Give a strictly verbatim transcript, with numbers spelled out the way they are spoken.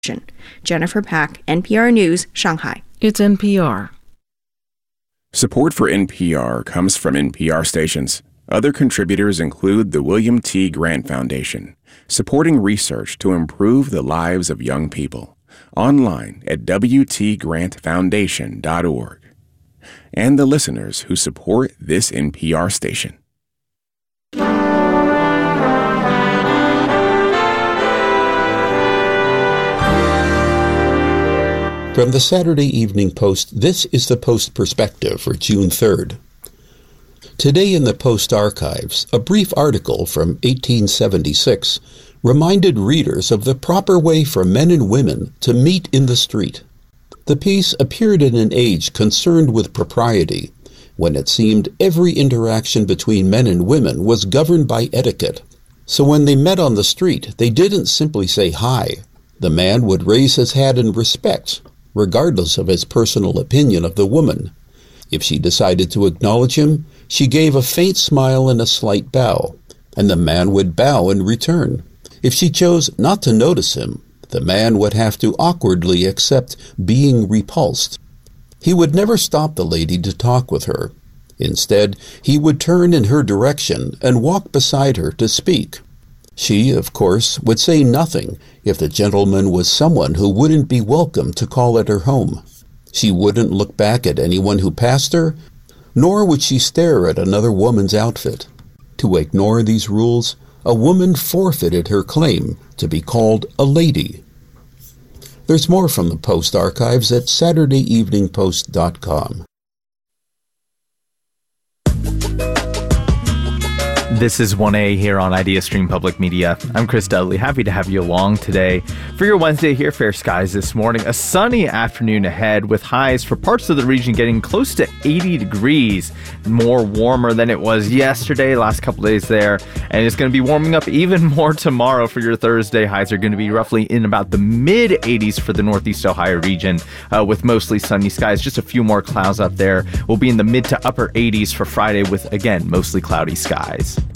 Jennifer Pack, N P R News, Shanghai. It's N P R. Support for N P R comes from N P R stations. Other contributors include the William T. Grant Foundation, supporting research to improve the lives of young people. Online at w t grant foundation dot org. And the listeners who support this N P R station. From the Saturday Evening Post, this is the Post Perspective for June third. Today in the Post archives, a brief article from eighteen seventy-six reminded readers of the proper way for men and women to meet in the street. The piece appeared in an age concerned with propriety, when it seemed every interaction between men and women was governed by etiquette. So when they met on the street, they didn't simply say hi. The man would raise his hat in respect, regardless of his personal opinion of the woman. If she decided to acknowledge him, she gave a faint smile and a slight bow, and the man would bow in return. If she chose not to notice him, the man would have to awkwardly accept being repulsed. He would never stop the lady to talk with her. Instead, he would turn in her direction and walk beside her to speak. She, of course, would say nothing if the gentleman was someone who wouldn't be welcome to call at her home. She wouldn't look back at anyone who passed her, nor would she stare at another woman's outfit. To ignore these rules, a woman forfeited her claim to be called a lady. There's more from the Post archives at saturday evening post dot com. This is one A here on IdeaStream Public Media. I'm Chris Dudley. Happy to have you along today for your Wednesday here. Fair skies this morning. A sunny afternoon ahead with highs for parts of the region getting close to eighty degrees. More warmer than it was yesterday, last couple days there. And it's going to be warming up even more tomorrow for your Thursday. Highs are going to be roughly in about the mid eighties for the Northeast Ohio region uh, with mostly sunny skies. Just a few more clouds up there. We'll be in the mid to upper eighties for Friday with, again, mostly cloudy skies.